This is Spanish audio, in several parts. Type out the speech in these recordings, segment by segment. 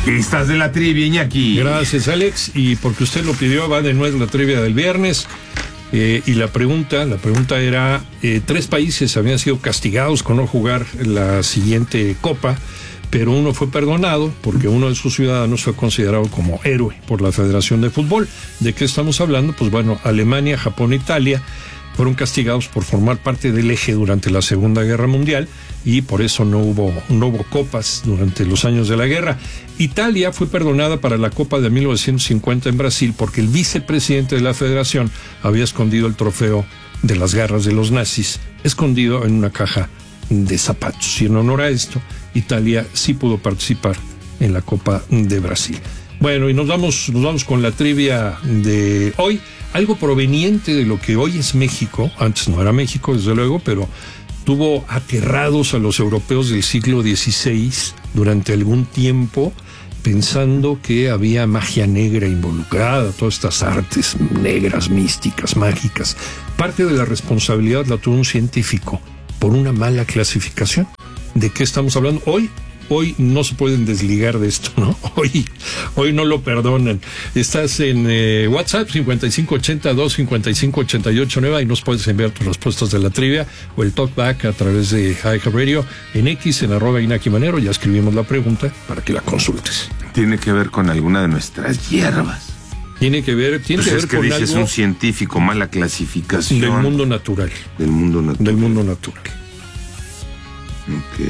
Conquistas de la trivia, Iñaki. Gracias, Alex. Y porque usted lo pidió, va de nuevo la trivia del viernes. Y la pregunta era, 3 países habían sido castigados con no jugar la siguiente Copa, pero uno fue perdonado porque uno de sus ciudadanos fue considerado como héroe por la Federación de Fútbol. ¿De qué estamos hablando? Pues bueno, Alemania, Japón e Italia fueron castigados por formar parte del eje durante la Segunda Guerra Mundial y por eso no hubo copas durante los años de la guerra. Italia fue perdonada para la Copa de 1950 en Brasil porque el vicepresidente de la federación había escondido el trofeo de las garras de los nazis, escondido en una caja de zapatos. Y en honor a esto, Italia sí pudo participar en la Copa de Brasil. Bueno, y nos vamos con la trivia de hoy, algo proveniente de lo que hoy es México. Antes no era México, desde luego, pero tuvo aterrados a los europeos del siglo XVI durante algún tiempo, pensando que había magia negra involucrada, todas estas artes negras, místicas, mágicas. Parte de la responsabilidad la tuvo un científico por una mala clasificación. ¿De qué estamos hablando? Hoy no se pueden desligar de esto, ¿no? Hoy no lo perdonan. Estás en WhatsApp 5582-5588-9 y nos puedes enviar tus respuestas de la trivia o el talkback a través de iHeartRadio en X, en @InakiManero. Ya escribimos la pregunta para que la consultes. Tiene que ver con alguna de nuestras hierbas. Tiene que ver es que con dices algo un científico, mala clasificación. del mundo natural. Del mundo natural. Del mundo natural. Ok.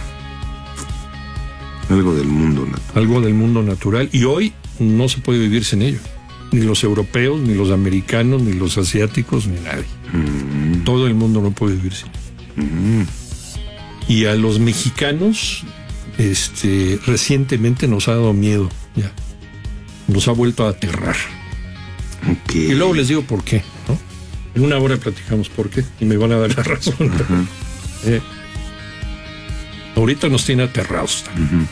Algo del mundo natural. Algo del mundo natural. Y hoy no se puede vivir sin ello. Ni los europeos, ni los americanos, ni los asiáticos, ni nadie. Todo el mundo no puede vivir sin ello. Y a los mexicanos, recientemente nos ha dado miedo. Ya. Nos ha vuelto a aterrar. Okay. Y luego les digo por qué, ¿no? En una hora platicamos por qué y me van a dar la razón. Ahorita nos tiene aterrados.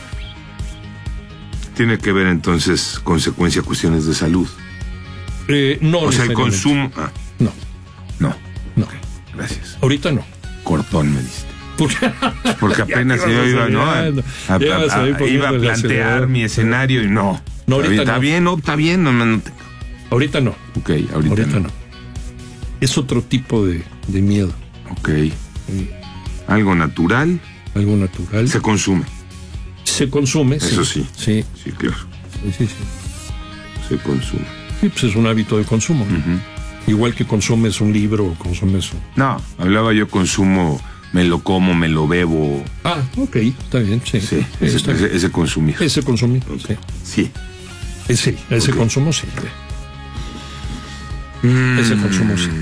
Tiene que ver entonces cuestiones de salud. No. O sea, el consumo. No. Okay, gracias. Ahorita no. Cortón me diste. Porque apenas yo iba a plantear mi escenario y no. Ahorita está no. bien, está bien. No. Ahorita no. Ok, ahorita no. Es otro tipo de miedo. Ok. Algo natural. Algo natural. Se consume. Se consume. Eso sí. Sí, claro. Sí. Se consume. Sí, pues es un hábito de consumo. Igual que consumes un libro o consumes un... No, hablaba yo consumo, me lo como, me lo bebo. Ok, está bien, sí. Sí, ese consumir. Ese consumir, okay. Sí. Ese okay. Consumo, sí. Ese consumo, sí.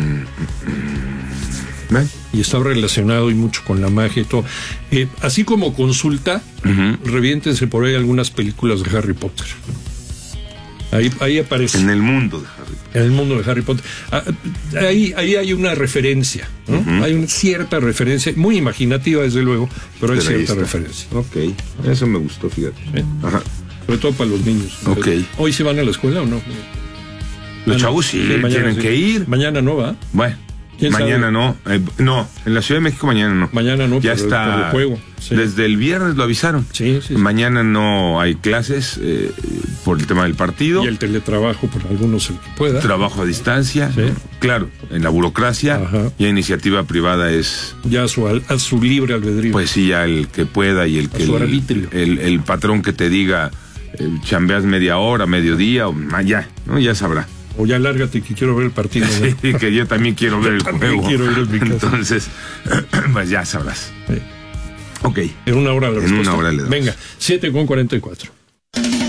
Y está relacionado y mucho con la magia y todo. Así como consulta, reviéntense por ahí algunas películas de Harry Potter. Ahí aparece. En el mundo de Harry Potter. En el mundo de Harry Potter. Ahí hay una referencia, ¿no? Hay una cierta referencia, muy imaginativa desde luego, pero hay cierta referencia. Ok, eso me gustó, fíjate. Ajá. Sobre todo para los niños. Ok. ¿Hoy se van a la escuela o no? Los chavos sí, tienen que ir. Mañana no va. Bueno. Mañana no. No, en la Ciudad de México mañana no. Mañana no, ya está. Por el juego. Sí. Desde el viernes lo avisaron. Sí. Mañana no hay clases por el tema del partido. Y el teletrabajo, por algunos el que pueda. Trabajo a distancia. Sí. Claro, en la burocracia. Ajá. Y iniciativa privada es... Ya a su libre albedrío. Pues sí, ya el que pueda y el que... su arbitrio. El patrón que te diga, chambeas media hora, mediodía, o ya, ¿no? Ya sabrá. O ya lárgate que quiero ver el partido. Sí, que yo también quiero ver el juego. Quiero ir en mi casa. Entonces, pues ya sabrás. Sí. Ok. En una hora la respuesta. En una hora le damos. Venga, 7:44.